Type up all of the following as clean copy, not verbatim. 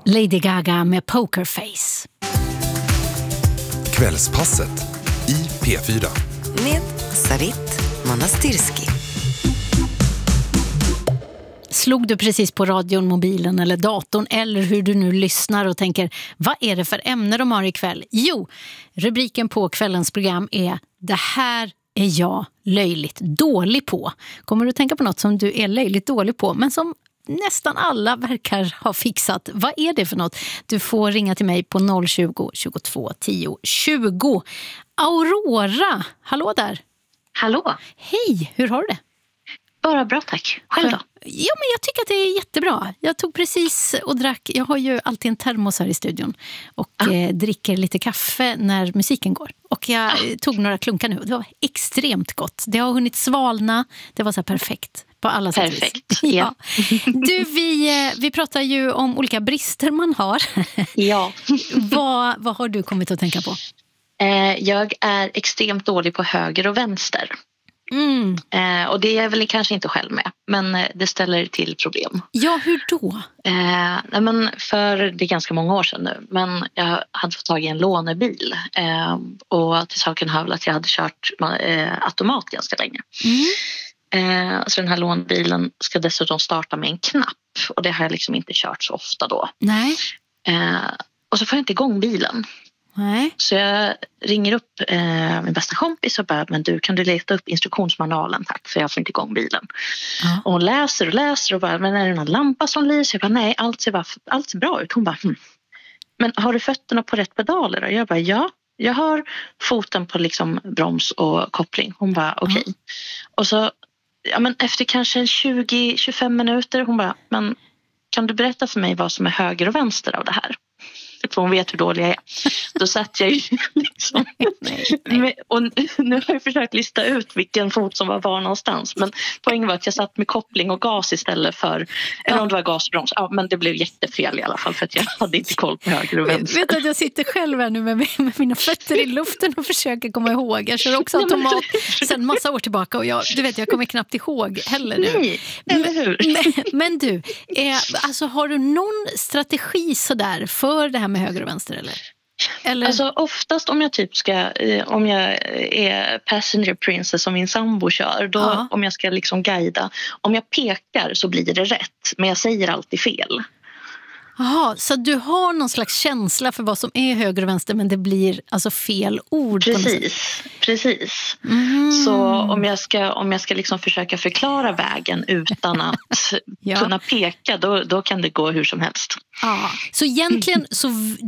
Lady Gaga med Pokerface. Kvällspasset i P4. Med Sarit Manastirski. Slog du precis på radion, mobilen eller datorn eller hur du nu lyssnar och tänker, vad är det för ämne de har ikväll? Jo, rubriken på kvällens program är Det här är jag löjligt dålig på. Kommer du tänka på något som du är löjligt dålig på men som nästan alla verkar ha fixat? Vad är det för något? Du får ringa till mig på 020 22 10 20. Aurora, hallå där. Hallå. Hej, hur har du det? Bara bra, tack. Själv då? Ja, men jag tycker att det är jättebra. Jag tog precis och drack, jag har ju alltid en termos här i studion och dricker lite kaffe när musiken går. Och jag tog några klunkar nu. Det var extremt gott. Det har hunnit svalna. Det var så här perfekt på alla sätt. Perfekt, ja. Du, vi pratar ju om olika brister man har. Ja. Vad har du kommit att tänka på? Jag är extremt dålig på höger och vänster. Och det är jag väl kanske inte själv med, men det ställer till problem. Ja, hur då? Men för det är ganska många år sedan nu, men jag hade fått tag i en lånebil och till saken hör väl att jag hade kört automat ganska länge. Så den här lånebilen ska dessutom starta med en knapp och det har jag liksom inte kört så ofta då. Nej. Och så får jag inte igång bilen. Nej. Så jag ringer upp min bästa kompis och bara, men du, kan du leta upp instruktionsmanualen tack, för jag får inte igång bilen. Ja. Och hon läser och bara, men är det någon lampa som lyser? Jag bara, nej, allt ser bra ut. Hon bara, men har du fötterna på rätt pedaler? Och jag bara, ja, jag har foten på liksom broms och koppling. Hon bara, okej. Och så, ja men efter kanske 20-25 minuter, hon bara, men kan du berätta för mig vad som är höger och vänster av det här? För hon vet hur dålig jag är. Då satt jag ju liksom. Och nu har jag försökt lista ut vilken fot som var någonstans. Men poängen var att jag satt med koppling och gas istället för, eller om det var gasbroms. Ja, men det blev jättefel i alla fall för att jag hade inte koll på höger och vänster. Vet du att jag sitter själv här nu med mina fötter i luften och försöker komma ihåg. Jag kör också automat sedan massa år tillbaka och jag kommer knappt ihåg heller nu. Nej, eller hur? Men du, alltså har du någon strategi sådär för det här med höger och vänster eller? Alltså oftast om jag om jag är passenger princess som min sambo kör, då om jag ska liksom guida, om jag pekar så blir det rätt, men jag säger alltid fel. Jaha, så du har någon slags känsla för vad som är höger och vänster men det blir alltså fel ord. Precis. Så om jag ska liksom försöka förklara vägen utan att kunna peka, då kan det gå hur som helst. Ja, så egentligen så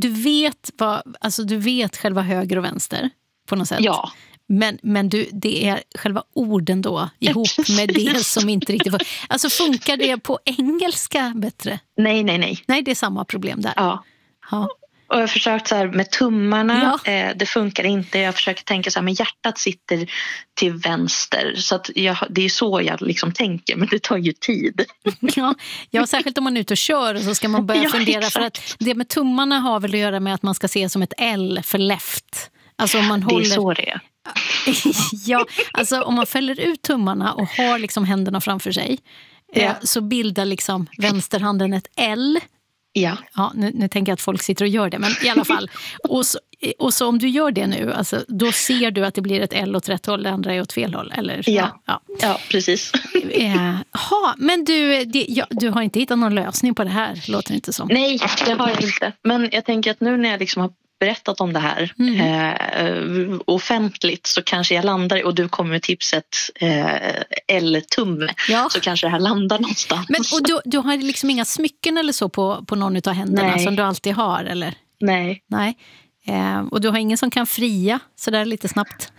du vet själva höger och vänster på något sätt. Ja. Men det är själva orden då ihop med det som inte riktigt får. Alltså funkar det på engelska bättre? Nej. Nej, det är samma problem där. Ja. Och jag har försökt så här med tummarna, det funkar inte. Jag försöker tänka så här, men hjärtat sitter till vänster. Så att det är så jag liksom tänker, men det tar ju tid. Ja, särskilt om man är ute och kör och så ska man börja fundera. Exakt. För att det med tummarna har väl att göra med att man ska se som ett L för left. Alltså om man håller... Det är så det är. Ja, alltså om man fäller ut tummarna och har liksom händerna framför sig så bildar liksom vänsterhanden ett L. Ja, nu tänker jag att folk sitter och gör det, men i alla fall. Och så om du gör det nu, alltså, då ser du att det blir ett L åt rätt håll, det andra är åt fel håll, eller? Ja, precis. Men du har inte hittat någon lösning på det här, låter det inte som. Nej, det har jag inte. Men jag tänker att nu när jag liksom har berättat om det här offentligt så kanske jag landar, och du kommer med tipset L-tumme, så kanske det här landar någonstans. Men, och du har liksom inga smycken eller så på någon av händerna som du alltid har, eller? Nej. Och du har ingen som kan fria så där lite snabbt?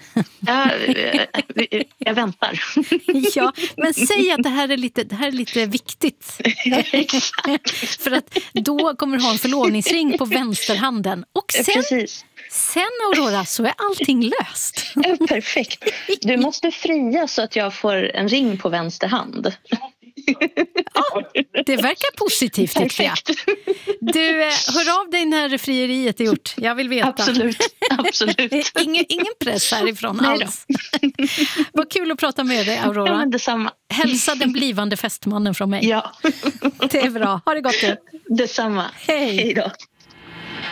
Jag väntar. Ja, men säg att det här är lite viktigt. Exakt. För att då kommer du ha en förlovningsring på vänsterhanden. Och sen Aurora, så är allting löst. Perfekt. Du måste fria så att jag får en ring på vänster hand. Ja, det verkar positivt tycker jag. Du, hör av dig när frieriet är gjort. Jag vill veta. Absolut. Ingen press härifrån alls. Vad kul att prata med dig, Aurora. Ja, men detsamma. Hälsa den blivande fästmannen från mig. Ja. Det är bra. Ha det gott du. Detsamma. Hej. Hej då.